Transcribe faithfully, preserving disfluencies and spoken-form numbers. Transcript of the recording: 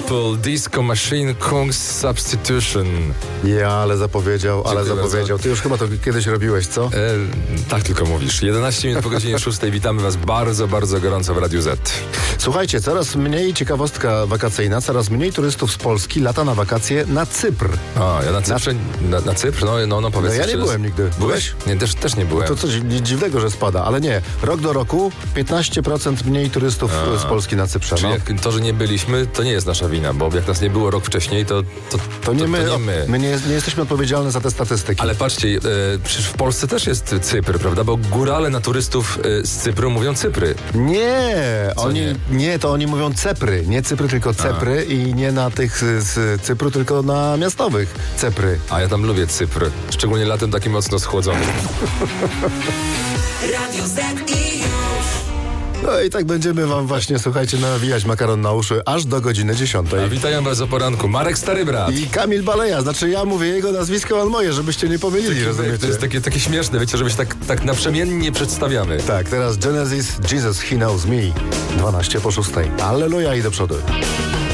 Purple Disco Machine Kong's Substitution. Ja, ale zapowiedział, ale Dziękuję zapowiedział. bardzo. Ty już chyba to kiedyś robiłeś, co? E, tak tylko mówisz. jedenaście minut po godzinie szóstej. Witamy Was bardzo, bardzo gorąco w Radiu Z. Słuchajcie, coraz mniej ciekawostka wakacyjna, coraz mniej turystów z Polski lata na wakacje na Cypr. A, ja na Cyprze, na, na Cypr? No, no, no powiedz No ja jeszcze nie raz. byłem nigdy. Byłeś? Nie, też, też nie byłem. To coś dziwnego, że spada, ale nie. Rok do roku piętnaście procent mniej turystów A. z Polski na Cyprze. Czyli No. jak to, że nie byliśmy, to nie jest nasza wina, bo jak nas nie było rok wcześniej, to to, To nie my, To nie my. my nie, nie jesteśmy odpowiedzialni za te statystyki. Ale patrzcie, e, przecież w Polsce też jest Cypr, prawda? Bo górale na turystów e, z Cypru mówią Cypry. Nie, Co oni nie? nie? to oni mówią Cepry, nie Cypry, tylko Cepry i nie na tych z, z Cypru, tylko na miastowych Cepry. A ja tam lubię Cypr, szczególnie latem taki mocno schłodzony. Radio Z i już. No i tak będziemy wam właśnie, słuchajcie, nawijać makaron na uszy aż do godziny dziesiątej. A witają Was o poranku. Marek Starybrat. I Kamil Baleja, znaczy ja mówię jego nazwisko, on moje, żebyście nie pomylili, rozumiecie? To jest takie, takie śmieszne, wiecie, że my się tak, tak naprzemiennie przedstawiamy. Tak, teraz Genesis, Jesus, He Knows Me, dwanaście po szóstej. Alleluja i do przodu.